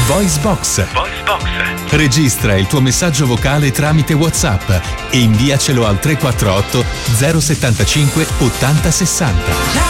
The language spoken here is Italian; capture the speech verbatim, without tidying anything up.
VoiceBox. VoiceBox. Registra il tuo messaggio vocale tramite WhatsApp e inviacelo al tre quattro otto zero settantacinque ottanta sessanta.